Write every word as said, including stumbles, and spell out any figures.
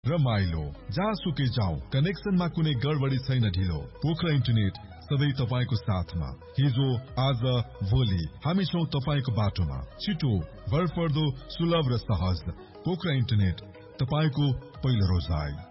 रमाइलो जहाँसुकै जाउँ, कनेक्सनमा कुनै गडबडी छैन ढिलो। पोखरा इन्टरनेट सधैँ तपाईको साथमा। हिजो आज भोलि हामी छौं तपाईको बाटोमा। छिटो, भरपर्दो, सुलभ र सहज। पोखरा इन्टरनेट, तपाईको पहिलो रोजाइ।